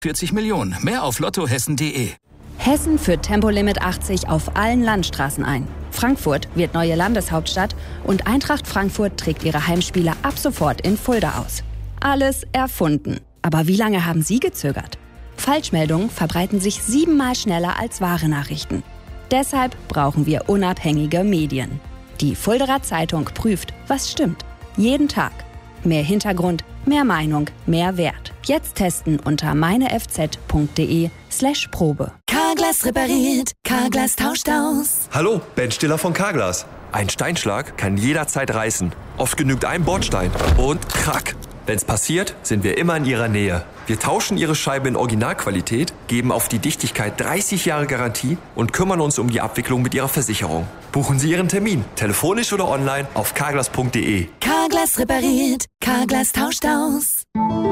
40 Millionen. Mehr auf lottohessen.de. Hessen führt Tempolimit 80 auf allen Landstraßen ein. Frankfurt wird neue Landeshauptstadt und Eintracht Frankfurt trägt ihre Heimspiele ab sofort in Fulda aus. Alles erfunden. Aber wie lange haben Sie gezögert? Falschmeldungen verbreiten sich 7-mal schneller als wahre Nachrichten. Deshalb brauchen wir unabhängige Medien. Die Fuldaer Zeitung prüft, was stimmt. Jeden Tag. Mehr Hintergrund, mehr Meinung, mehr Wert. Jetzt testen unter meinefz.de/Probe. Carglass repariert, Carglass tauscht aus. Hallo, Ben Stiller von Carglass. Ein Steinschlag kann jederzeit reißen. Oft genügt ein Bordstein und krack. Wenn's passiert, sind wir immer in Ihrer Nähe. Wir tauschen Ihre Scheibe in Originalqualität, geben auf die Dichtigkeit 30 Jahre Garantie und kümmern uns um die Abwicklung mit Ihrer Versicherung. Buchen Sie Ihren Termin, telefonisch oder online auf carglass.de. Carglass repariert, Carglass tauscht aus.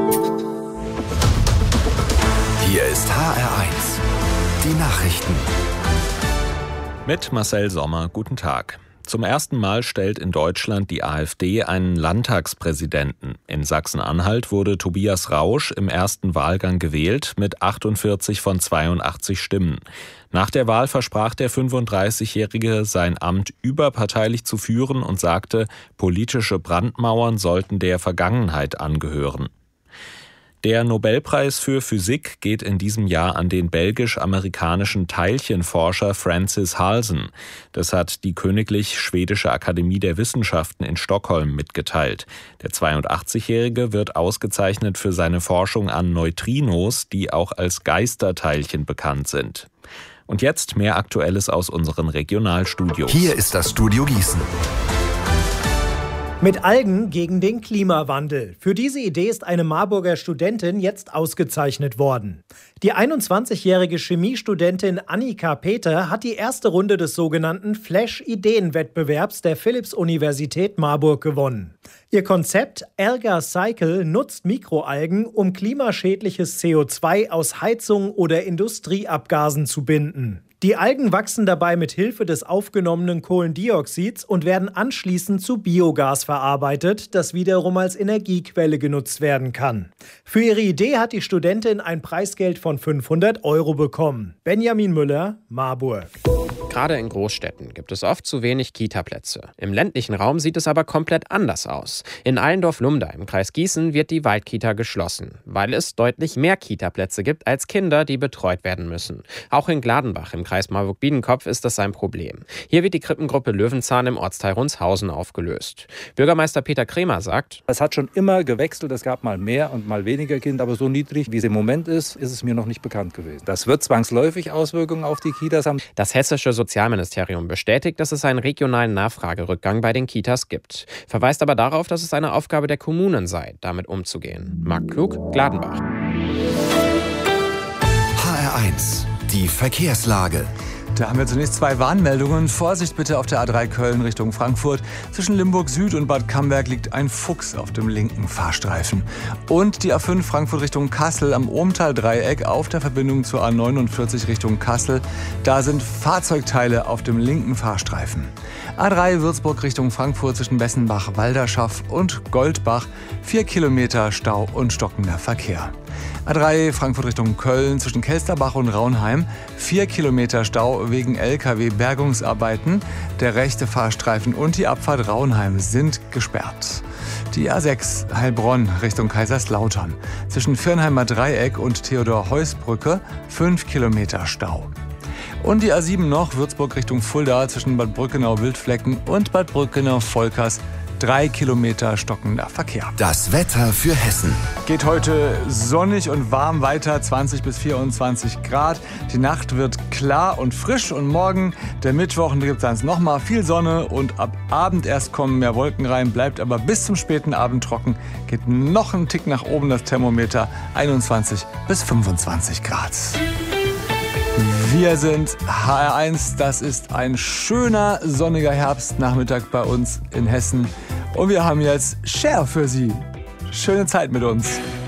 Hier ist HR1, die Nachrichten. Mit Marcel Sommer, guten Tag. Zum ersten Mal stellt in Deutschland die AfD einen Landtagspräsidenten. In Sachsen-Anhalt wurde Tobias Rausch im ersten Wahlgang gewählt mit 48 von 82 Stimmen. Nach der Wahl versprach der 35-Jährige, sein Amt überparteilich zu führen und sagte, politische Brandmauern sollten der Vergangenheit angehören. Der Nobelpreis für Physik geht in diesem Jahr an den belgisch-amerikanischen Teilchenforscher Francis Halsen. Das hat die Königlich Schwedische Akademie der Wissenschaften in Stockholm mitgeteilt. Der 82-Jährige wird ausgezeichnet für seine Forschung an Neutrinos, die auch als Geisterteilchen bekannt sind. Und jetzt mehr Aktuelles aus unseren Regionalstudios. Hier ist das Studio Gießen. Mit Algen gegen den Klimawandel. Für diese Idee ist eine Marburger Studentin jetzt ausgezeichnet worden. Die 21-jährige Chemiestudentin Annika Peter hat die erste Runde des sogenannten Flash-Ideen-Wettbewerbs der Philipps-Universität Marburg gewonnen. Ihr Konzept Alga Cycle nutzt Mikroalgen, um klimaschädliches CO2 aus Heizung oder Industrieabgasen zu binden. Die Algen wachsen dabei mit Hilfe des aufgenommenen Kohlendioxids und werden anschließend zu Biogas verarbeitet, das wiederum als Energiequelle genutzt werden kann. Für ihre Idee hat die Studentin ein Preisgeld von 500 € bekommen. Benjamin Müller, Marburg. Gerade in Großstädten gibt es oft zu wenig Kita-Plätze. Im ländlichen Raum sieht es aber komplett anders aus. In Allendorf-Lumda im Kreis Gießen wird die Waldkita geschlossen, weil es deutlich mehr Kita-Plätze gibt als Kinder, die betreut werden müssen. Auch in Gladenbach im Kreis Marburg-Biedenkopf ist das ein Problem. Hier wird die Krippengruppe Löwenzahn im Ortsteil Rundshausen aufgelöst. Bürgermeister Peter Kremer sagt: Es hat schon immer gewechselt, es gab mal mehr und mal weniger Kinder, aber so niedrig, wie es im Moment ist es mir noch nicht bekannt gewesen. Das wird zwangsläufig Auswirkungen auf die Kitas haben. Das hessische Sozialministerium bestätigt, dass es einen regionalen Nachfragerückgang bei den Kitas gibt, verweist aber darauf, dass es eine Aufgabe der Kommunen sei, damit umzugehen. Marc Klug, Gladenbach. HR1, die Verkehrslage. Da haben wir zunächst 2 Warnmeldungen. Vorsicht bitte auf der A3 Köln Richtung Frankfurt. Zwischen Limburg Süd und Bad Camberg liegt ein Fuchs auf dem linken Fahrstreifen. Und die A5 Frankfurt Richtung Kassel am Ohmtal-Dreieck auf der Verbindung zur A49 Richtung Kassel. Da sind Fahrzeugteile auf dem linken Fahrstreifen. A3 Würzburg Richtung Frankfurt zwischen Bessenbach, Walderschaff und Goldbach. 4 Kilometer Stau und stockender Verkehr. A3 Frankfurt Richtung Köln zwischen Kelsterbach und Raunheim. 4 Kilometer Stau wegen LKW-Bergungsarbeiten. Der rechte Fahrstreifen und die Abfahrt Raunheim sind gesperrt. Die A6 Heilbronn Richtung Kaiserslautern. Zwischen Firnheimer Dreieck und Theodor-Heuss-Brücke 5 Kilometer Stau. Und die A7 noch Würzburg Richtung Fulda zwischen Bad Brückenau-Wildflecken und Bad Brückenau-Volkers. 3 Kilometer stockender Verkehr. Das Wetter für Hessen. Geht heute sonnig und warm weiter, 20 bis 24 Grad. Die Nacht wird klar und frisch und morgen, der Mittwoch, gibt es dann nochmal viel Sonne und ab Abend erst kommen mehr Wolken rein, bleibt aber bis zum späten Abend trocken. Geht noch einen Tick nach oben das Thermometer, 21 bis 25 Grad. Wir sind HR1, das ist ein schöner sonniger Herbstnachmittag bei uns in Hessen und wir haben jetzt Cher für Sie. Schöne Zeit mit uns.